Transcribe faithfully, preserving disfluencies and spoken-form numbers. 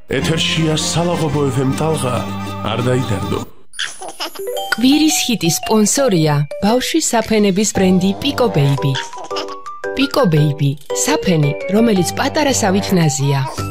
ეთერშია სალაღობო ეფ ემ ტალღა, არ დაიდარდო. კვირის ჰიტის სპონსორია ბავშვის საფენების ბრენდი პიკო ბეიბი. პიკო ბეიბი, საფენი, რომელიც პატარა სავით ნაზია.